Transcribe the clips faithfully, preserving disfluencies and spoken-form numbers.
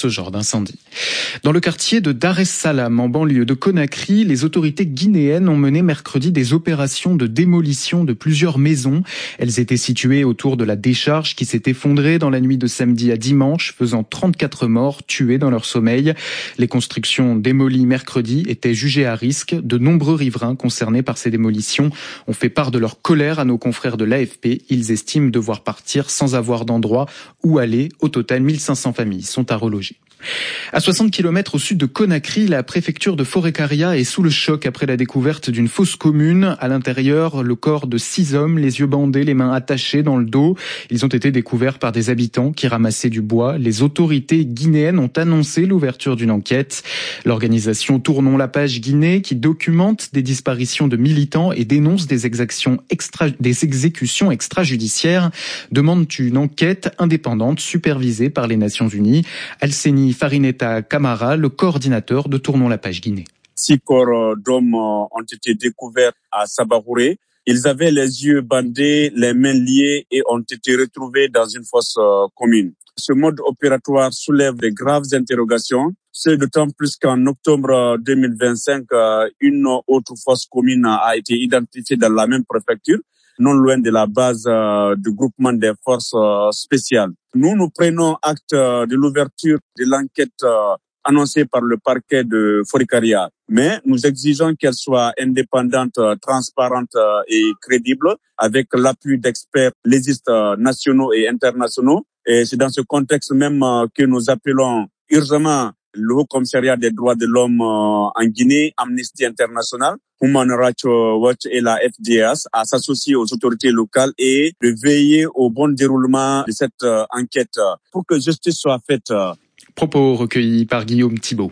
ce genre d'incendie. Dans le quartier de Dar es Salaam, en banlieue de Conakry, les autorités guinéennes ont mené mercredi des opérations de démolition de plusieurs maisons. Elles étaient situées autour de la décharge qui s'est effondrée dans la nuit de samedi à dimanche, faisant trente-quatre morts tués dans leur sommeil. Les constructions démolies mercredi étaient jugées à risque. De nombreux riverains concernés par ces démolitions ont fait part de leur colère à nos confrères de l'A F P. Ils estiment devoir partir sans avoir d'endroit où aller. Au total, mille cinq cents familles sont à reloger. À soixante kilomètres au sud de Conakry, la préfecture de Forêt-Caria est sous le choc après la découverte d'une fosse commune. À l'intérieur, le corps de six hommes, les yeux bandés, les mains attachées dans le dos. Ils ont été découverts par des habitants qui ramassaient du bois. Les autorités guinéennes ont annoncé l'ouverture d'une enquête. L'organisation Tournons la page Guinée, qui documente des disparitions de militants et dénonce des exactions extra, des exécutions extrajudiciaires, demande une enquête indépendante supervisée par les Nations Unies. Alseni Farineta Camara, le coordinateur de Tournons la page Guinée. Six corps d'hommes ont été découverts à Sabahouré. Ils avaient les yeux bandés, les mains liées et ont été retrouvés dans une fosse commune. Ce mode opératoire soulève de graves interrogations. C'est d'autant plus qu'en octobre deux mille vingt-cinq, une autre fosse commune a été identifiée dans la même préfecture, non loin de la base du groupement des forces spéciales. Nous, nous prenons acte de l'ouverture de l'enquête annoncée par le parquet de Forêt-Caria. Mais nous exigeons qu'elle soit indépendante, transparente et crédible, avec l'appui d'experts légistes nationaux et internationaux. Et c'est dans ce contexte même que nous appelons urgemment le Haut Commissariat des droits de l'homme en Guinée, Amnesty International, Human Rights Watch et la F D S à s'associer aux autorités locales et de veiller au bon déroulement de cette enquête pour que justice soit faite. Propos recueillis par Guillaume Thibault.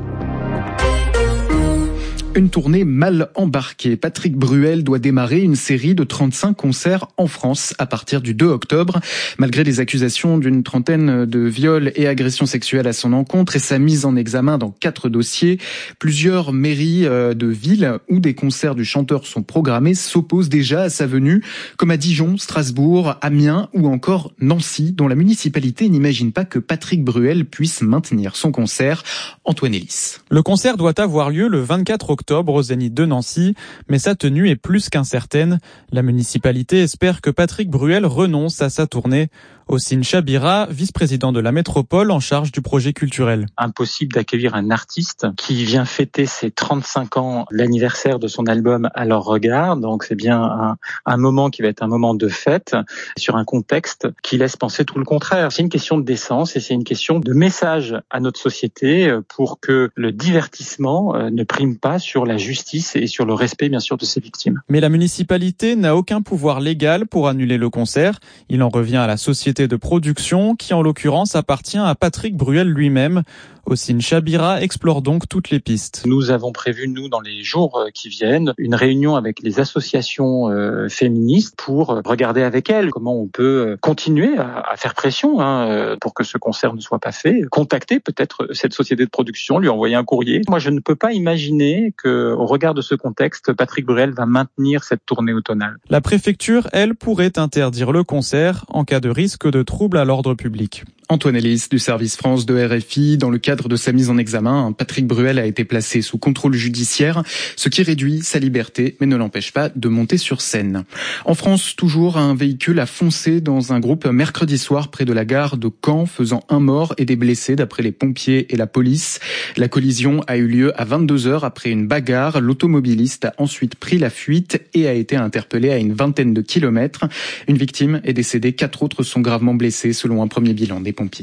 Une tournée mal embarquée. Patrick Bruel doit démarrer une série de trente-cinq concerts en France à partir du deux octobre. Malgré les accusations d'une trentaine de viols et agressions sexuelles à son encontre et sa mise en examen dans quatre dossiers, plusieurs mairies de villes où des concerts du chanteur sont programmés s'opposent déjà à sa venue, comme à Dijon, Strasbourg, Amiens ou encore Nancy, dont la municipalité n'imagine pas que Patrick Bruel puisse maintenir son concert. Antoine Elis. Le concert doit avoir lieu le vingt-quatre octobre. octobre au Zénith de Nancy, mais sa tenue est plus qu'incertaine. La municipalité espère que Patrick Bruel renonce à sa tournée. Ossine Chabira, vice-président de la métropole en charge du projet culturel. Impossible d'accueillir un artiste qui vient fêter ses trente-cinq ans, l'anniversaire de son album à leur regard. Donc c'est bien un, un moment qui va être un moment de fête sur un contexte qui laisse penser tout le contraire. C'est une question de décence et c'est une question de message à notre société pour que le divertissement ne prime pas sur la justice et sur le respect bien sûr de ses victimes. Mais la municipalité n'a aucun pouvoir légal pour annuler le concert. Il en revient à la société de production qui en l'occurrence appartient à Patrick Bruel lui-même. Ossine Chabira explore donc toutes les pistes. Nous avons prévu, nous, dans les jours qui viennent, une réunion avec les associations euh, féministes pour regarder avec elles comment on peut continuer à, à faire pression hein, pour que ce concert ne soit pas fait. Contacter peut-être cette société de production, lui envoyer un courrier. Moi, je ne peux pas imaginer que, au regard de ce contexte, Patrick Bruel va maintenir cette tournée automnale. La préfecture, elle, pourrait interdire le concert en cas de risque de trouble à l'ordre public. Antoine Elis du service France de R F I. Dans le cadre de sa mise en examen, Patrick Bruel a été placé sous contrôle judiciaire, ce qui réduit sa liberté, mais ne l'empêche pas de monter sur scène. En France, toujours, un véhicule a foncé dans un groupe mercredi soir près de la gare de Caen, faisant un mort et des blessés d'après les pompiers et la police. La collision a eu lieu à vingt-deux heures après une bagarre. L'automobiliste a ensuite pris la fuite et a été interpellé à une vingtaine de kilomètres. Une victime est décédée, quatre autres sont gravement blessés selon un premier bilan des pompiers.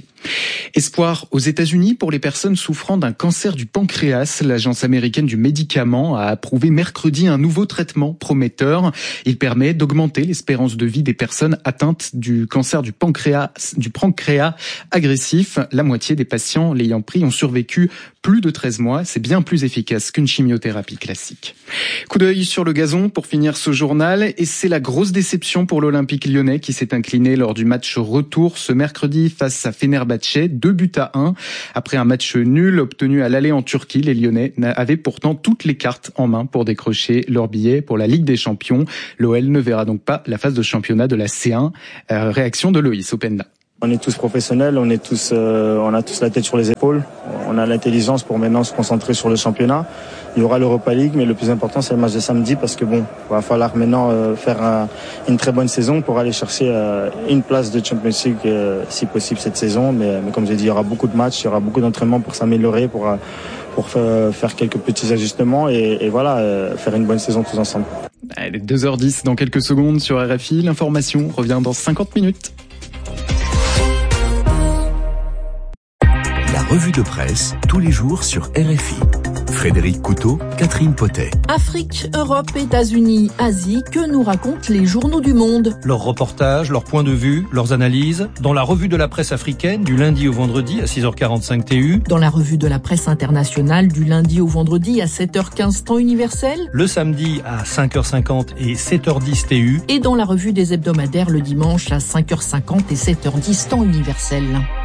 Espoir aux États-Unis pour les personnes souffrant d'un cancer du pancréas. L'agence américaine du médicament a approuvé mercredi un nouveau traitement prometteur. Il permet d'augmenter l'espérance de vie des personnes atteintes du cancer du pancréas, du pancréas agressif. La moitié des patients l'ayant pris ont survécu plus de treize mois. C'est bien plus efficace qu'une chimiothérapie classique. Coup d'œil sur le gazon pour finir ce journal. Et c'est la grosse déception pour l'Olympique lyonnais qui s'est incliné lors du match retour ce mercredi face à Fenerbahçe, deux buts à un. Après un match nul obtenu à l'aller en Turquie, les Lyonnais avaient pourtant toutes les cartes en main pour décrocher leur billet pour la Ligue des Champions. L'O L ne verra donc pas la phase de championnat de la C un. Euh, réaction de Loïs Openda. On est tous professionnels, on est tous, euh, on a tous la tête sur les épaules. On a l'intelligence pour maintenant se concentrer sur le championnat. Il y aura l'Europa League, mais le plus important c'est le match de samedi parce que bon, il va falloir maintenant euh, faire un, une très bonne saison pour aller chercher euh, une place de Champions League euh, si possible cette saison. Mais, mais comme j'ai dit, il y aura beaucoup de matchs, il y aura beaucoup d'entraînements pour s'améliorer, pour pour faire quelques petits ajustements et, et voilà, euh, faire une bonne saison tous ensemble. Allez, deux heures dix dans quelques secondes sur R F I. L'information revient dans cinquante minutes. La revue de presse, tous les jours sur R F I. Frédéric Couteau, Catherine Potet. Afrique, Europe, États-Unis, Asie, que nous racontent les journaux du monde? Leurs reportages, leurs points de vue, leurs analyses, dans la revue de la presse africaine du lundi au vendredi à six heures quarante-cinq T U. Dans la revue de la presse internationale du lundi au vendredi à sept heures quinze temps universel. Le samedi à cinq heures cinquante et sept heures dix T U. Et dans la revue des hebdomadaires le dimanche à cinq heures cinquante et sept heures dix temps universel.